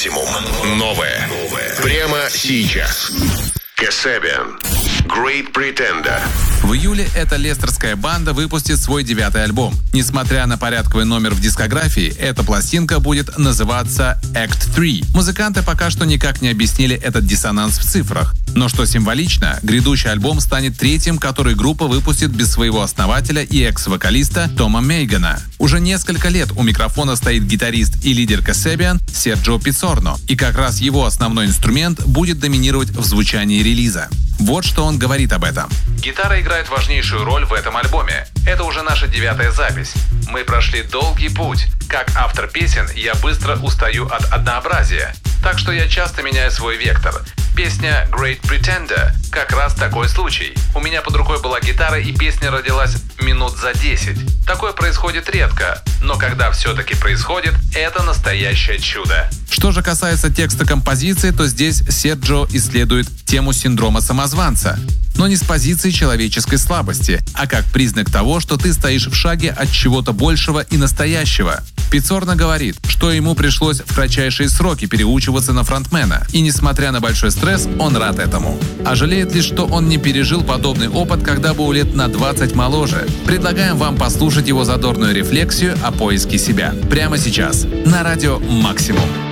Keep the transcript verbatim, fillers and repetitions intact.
Максимум. Новое. Прямо сейчас. Kasabian. Great Pretender. В июле эта лестерская банда выпустит свой девятый альбом. Несмотря на порядковый номер в дискографии, эта пластинка будет называться Act три. Музыканты пока что никак не объяснили этот диссонанс в цифрах. Но что символично, грядущий альбом станет третьим, который группа выпустит без своего основателя и экс-вокалиста Тома Мейгана. Уже несколько лет у микрофона стоит гитарист и лидер Kasabian Серджио Пиццорно, и как раз его основной инструмент будет доминировать в звучании релиза. Вот что он говорит об этом. Гитара играет важнейшую роль в этом альбоме. Это уже наша девятая запись. Мы прошли долгий путь. Как автор песен, я быстро устаю от однообразия. Так что я часто меняю свой вектор. Песня Great Pretender как раз такой случай. У меня под рукой была гитара, и песня родилась минут за десять. Такое происходит редко, но когда все-таки происходит, это настоящее чудо. Что же касается текста композиции, то здесь Серджио исследует тему синдрома самозванца. Но не с позиции человеческой слабости, а как признак того, что ты стоишь в шаге от чего-то большего и настоящего. Пиццорно говорит, что ему пришлось в кратчайшие сроки переучиваться на фронтмена, и несмотря на большой стресс, он рад этому. А жалеет лишь, что он не пережил подобный опыт, когда был лет на двадцать моложе. Предлагаем вам послушать его задорную рефлексию о поиске себя. Прямо сейчас на радио «Максимум».